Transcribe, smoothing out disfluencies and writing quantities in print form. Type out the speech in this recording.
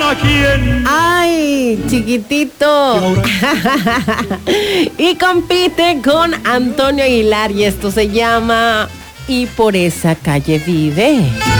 ¿A quién? ¡Ay, chiquitito! Y compite con Antonio Aguilar y esto se llama Y por esa calle vive.